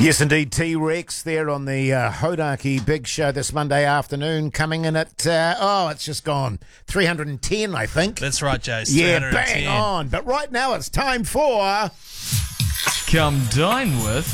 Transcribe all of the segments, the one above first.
Yes, indeed. T-Rex there on the Hodaki Big Show this Monday afternoon, coming in at, it's just gone 310, I think. That's right, Jace. Yeah, bang on. But right now it's time for... Come dine with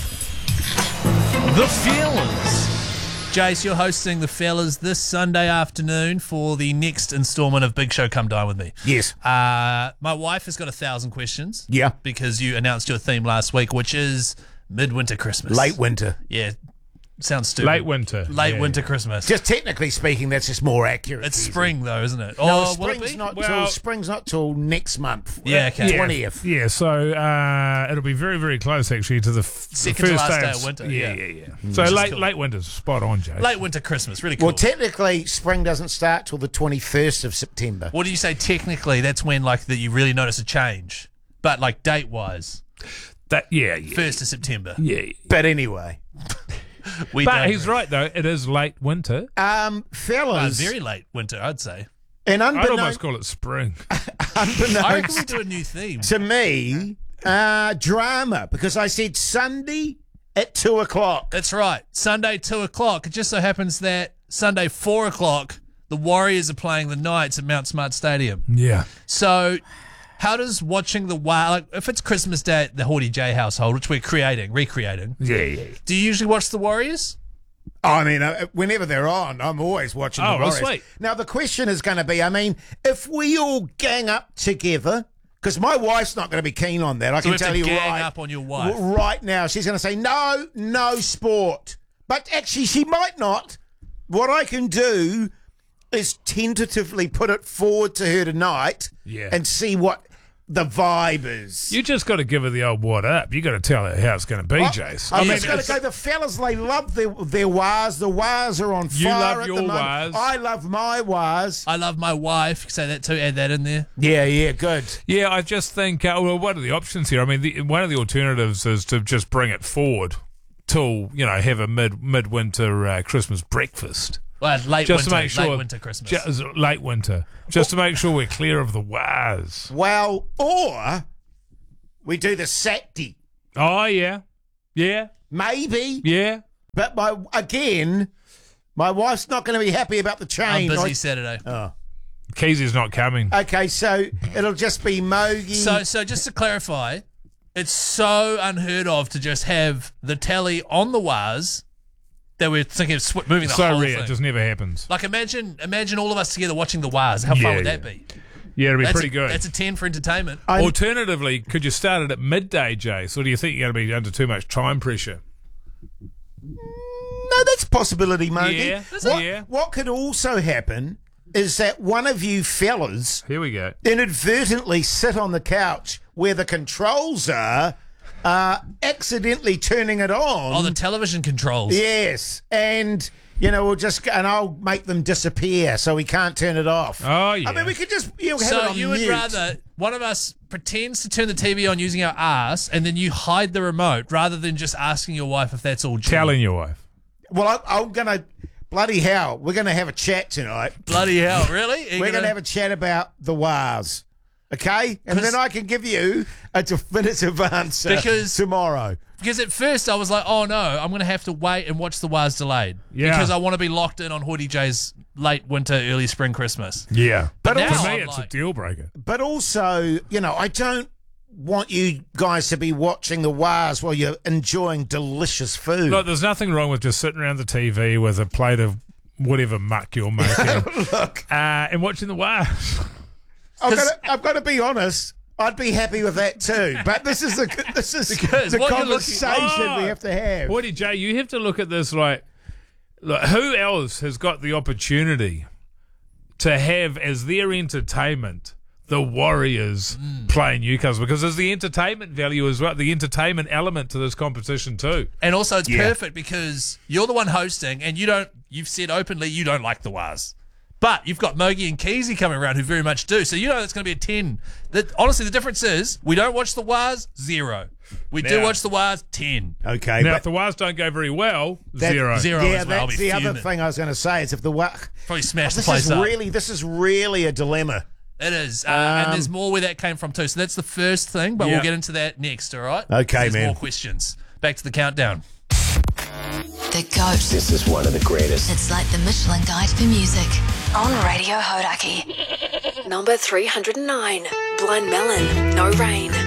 the Fellas. Jace, you're hosting the Fellas this Sunday afternoon for the next instalment of Big Show Come Dine With Me. Yes. My wife has got 1,000 questions. Yeah. Because you announced your theme last week, which is midwinter Christmas. Late winter. Yeah. Sounds stupid. Late winter. Late winter Christmas. Just technically speaking, that's just more accurate. It's spring, though, isn't it? No, Oh, will it spring's be? not Well- spring's not till next month. Yeah, okay. 20th. Yeah, so it'll be very, very close actually to the Second to first last day of of winter, Yeah, yeah. yeah, yeah. So Which is late, cool. late winter's spot on, Jay. Late winter Christmas. Really cool. Well, technically, spring doesn't start till the 21st of September. What do you say technically? That's when, that you really notice a change. But, date-wise, Yeah. 1st of September. Yeah. But anyway, We But don't he's right though. It is late winter. fellas, very late winter, I'd say. and I'd almost unbeknownst call it spring. I reckon we do a new theme. to me, drama, because I said Sunday at 2 o'clock. That's right. Sunday, 2 o'clock. It just so happens that Sunday, 4 o'clock, the Warriors are playing the Knights at Mount Smart Stadium. Yeah. So, how does watching the if it's Christmas Day at the Hawdy J household, which we're recreating, Yeah. do you usually watch the Warriors? I mean, whenever they're on, I'm always watching the Oh, well, Warriors. sweet. Now, the question is going to be, if we all gang up together, because my wife's not going to be keen on that, I So can we have tell to you gang right, up on your wife. right now. She's going to say, no sport. But actually, she might not. What I can do is tentatively put it forward to her tonight and see what the vibe is. You just got to give her the old what up. You got to tell her how it's going to be, Jace. I mean, it's got to go. The fellas, they love their wires. The wires are on fire. You love at your the moment. wires. I love my wires. I love my wife. Say that too. Add that in there. Yeah, good. Yeah, I just think, what are the options here? I mean, one of the alternatives is to just bring it forward till, have a midwinter Christmas breakfast. Well, late Just winter, to make sure. late winter Christmas. Late winter. Just to make sure we're clear of the wires. Well, or we do the Saturday, Oh, yeah. Yeah. maybe. Yeah. But my wife's not going to be happy about the I'm change. busy Saturday. Keezy's not coming. Okay, so it'll just be Mogi. So just to clarify, it's so unheard of to just have the telly on the wires that we're thinking of moving the So whole rare. thing. It just never happens. Imagine all of us together watching the wires. How fun would that be? Yeah, it'd be That's pretty good. That's a 10 for entertainment. Alternatively, could you start it at midday, Jace? Or do you think you're going to be under too much time pressure? No, that's a possibility, Mogi. Yeah. What could also happen is that one of you fellas Here we go. inadvertently sit on the couch where the controls are, accidentally turning it on. Oh, the television controls. Yes, and I'll make them disappear so we can't turn it off. Oh, yeah. I mean, we could just have it So on you would mute. rather one of us pretends to turn the TV on using our ass, and then you hide the remote, rather than just asking your wife if that's all true. Telling your wife. Well, I'm gonna bloody hell. We're gonna have a chat tonight. Bloody hell, really? We're gonna have a chat about the wires. Okay, and 'Cause- then I can give you a definitive answer Because- tomorrow. Because at first I was like, oh no, I'm going to have to wait and watch the wires delayed. Yeah. Because I want to be locked in on Hoodie J's late winter, early spring Christmas. Yeah. But now For me, I'm it's a like- deal breaker. But also, I don't want you guys to be watching the wires while you're enjoying delicious food. Look, there's nothing wrong with just sitting around the TV with a plate of whatever muck you're making Look, and watching the wires. I've got to be honest. I'd be happy with that too. But this is the Because the what you're conversation looking- we have to have. Woody J, you have to look at this like, look, who else has got the opportunity to have as their entertainment the Warriors playing Newcastle? Because there's the entertainment value as well, the entertainment element to this competition too. And also it's perfect because you're the one hosting and you've said openly you don't like the wires. But you've got Mogi and Keezy coming around who very much do. So you know that's going to be a 10. Honestly, the difference is we don't watch the wires, 0. We do Now- watch the wires, 10. Okay, Now, but if the wires don't go very well, that- 0. 0 Yeah, as well. I'll that's be the other fuming. thing I was going to say is if the Probably smash the this place is up. really a dilemma. It is. And there's more where that came from too. So that's the first thing, but Yeah. we'll get into that next, all right? Okay, There's man. more questions. Back to the countdown. the GOAT. This is one of the greatest. It's like the Michelin Guide for music. On Radio Hodaki. Number 309. Blind Melon, No Rain.